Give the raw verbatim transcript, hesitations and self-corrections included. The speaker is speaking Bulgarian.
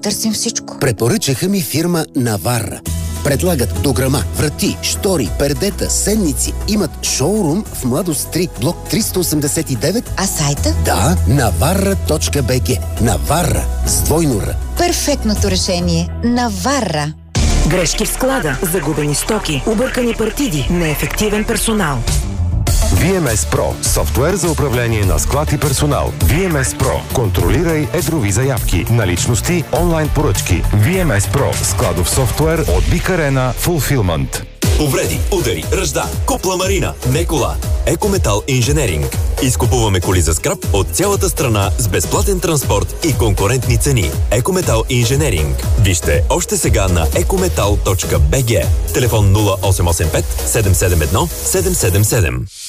търсим всичко. Препоръчаха ми фирма Наварра. Предлагат дограма, врати, штори, пердета, сенници. Имат шоурум в Младост три, блок триста осемдесет и девет. А сайта? Да, наварра точка би джи. Наварра с двойно Р. Перфектното решение. Наварра. Грешки в склада, загубени стоки, объркани партиди, неефективен персонал. ви ем ес Pro – софтуер за управление на склад и персонал. ви ем ес Pro – контролирай едрови заявки, наличности, онлайн поръчки. ви ем ес Pro – складов софтуер от Big Arena Fulfillment. Повреди, удари, ръжда, купла марина, не кола. Екометал Инженеринг. Изкупуваме коли за скрап от цялата страна с безплатен транспорт и конкурентни цени. Екометал Инженеринг. Вижте още сега на екометал точка би джи. Телефон нула осем осем пет седем седем едно седем седем седем.